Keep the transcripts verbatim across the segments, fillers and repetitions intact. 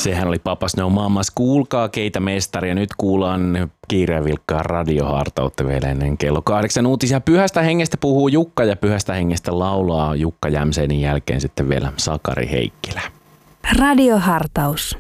Sehän oli Papa Snow Mamas. Kuulkaa keitä mestaria. Nyt kuullaan kiirevilkkaa radiohartautta vielä ennen kello kahdeksan uutisia. Pyhästä hengestä puhuu Jukka ja Pyhästä hengestä laulaa Jukka Jämsenin jälkeen sitten vielä Sakari Heikkilä. Radiohartaus.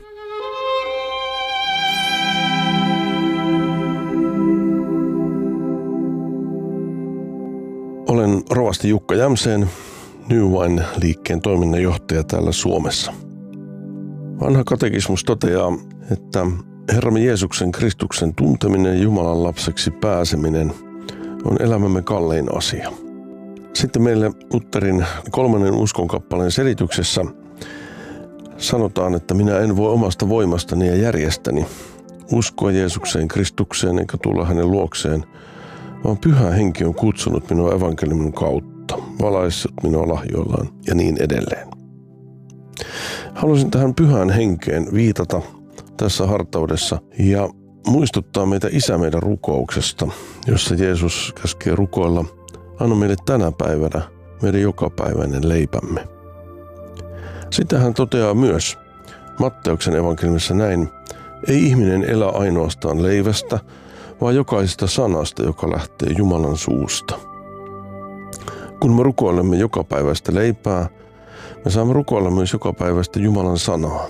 Olen rovasti Jukka Jämseen, New Wine-liikkeen toiminnanjohtaja täällä Suomessa. Vanha katekismus toteaa, että Herramme Jeesuksen Kristuksen tunteminen ja Jumalan lapseksi pääseminen on elämämme kallein asia. Sitten meille Lutherin kolmannen uskonkappaleen selityksessä sanotaan, että minä en voi omasta voimastani ja järjestäni uskoa Jeesukseen Kristukseen eikä tulla hänen luokseen, vaan Pyhä Henki on kutsunut minua evankeliumin kautta, valaissut minua lahjoillaan ja niin edelleen. Haluaisin tähän Pyhään Henkeen viitata tässä hartaudessa ja muistuttaa meitä Isä meidän rukouksesta, jossa Jeesus käskee rukoilla, anna meille tänä päivänä meidän jokapäiväinen leipämme. Sitten hän toteaa myös Matteuksen evankeliumissa näin, ei ihminen elä ainoastaan leivästä, vaan jokaisesta sanasta, joka lähtee Jumalan suusta. Kun me rukoilemme jokapäiväistä leipää, me saamme rukoilla myös jokapäiväistä Jumalan sanaa.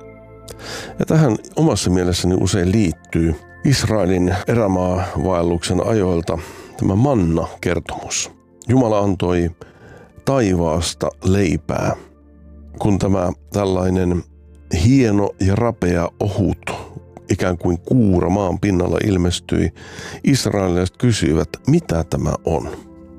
Ja tähän omassa mielessäni usein liittyy Israelin erämaavaelluksen ajoilta tämä manna-kertomus. Jumala antoi taivaasta leipää, kun tämä tällainen hieno ja rapea ohut, ikään kuin kuura maan pinnalla ilmestyi, israelilaiset kysyivät, mitä tämä on.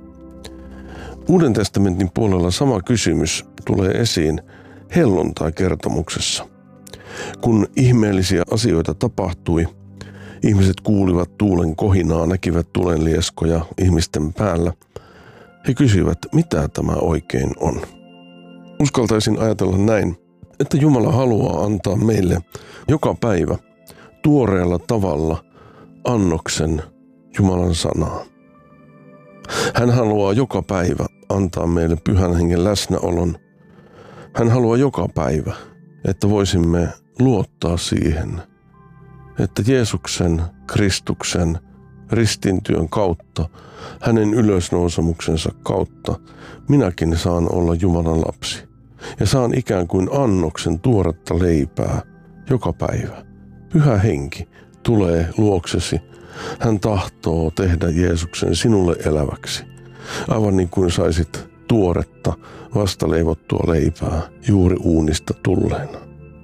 Uuden testamentin puolella sama kysymys tulee esiin helluntai-kertomuksessa. Kun ihmeellisiä asioita tapahtui, ihmiset kuulivat tuulen kohinaa, näkivät tulenlieskoja ihmisten päällä. He kysyivät, mitä tämä oikein on. Uskaltaisin ajatella näin, että Jumala haluaa antaa meille joka päivä tuoreella tavalla annoksen Jumalan sanaa. Hän haluaa joka päivä antaa meille Pyhän Hengen läsnäolon. Hän haluaa joka päivä, että voisimme luottaa siihen, että Jeesuksen, Kristuksen, ristintyön kautta, hänen ylösnousemuksensa kautta, minäkin saan olla Jumalan lapsi. Ja saan ikään kuin annoksen tuoretta leipää joka päivä. Pyhä Henki tulee luoksesi. Hän tahtoo tehdä Jeesuksen sinulle eläväksi. Aivan niin kuin saisit tuoretta, vastaleivottua leipää juuri uunista tulleena.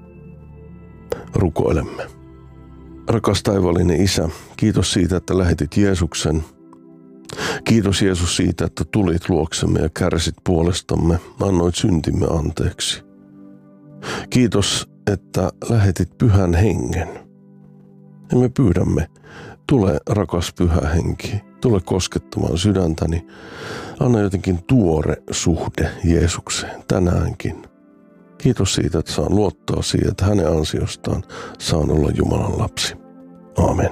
Rukoilemme. Rakas taivaallinen Isä, kiitos siitä, että lähetit Jeesuksen. Kiitos Jeesus siitä, että tulit luoksemme ja kärsit puolestamme, annoit syntimme anteeksi. Kiitos, että lähetit Pyhän Hengen. Ja me pyydämme, tule rakas Pyhä Henki, tule koskettamaan sydäntäni. Anna jotenkin tuore suhde Jeesukseen tänäänkin. Kiitos siitä, että saan luottaa siihen, että hänen ansiostaan saan olla Jumalan lapsi. Aamen.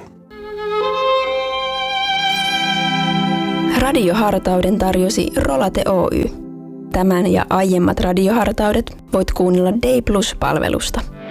Radiohartauden tarjosi Rolate Oy. Tämän ja aiemmat radiohartaudet voit kuunnella Day Plus-palvelusta.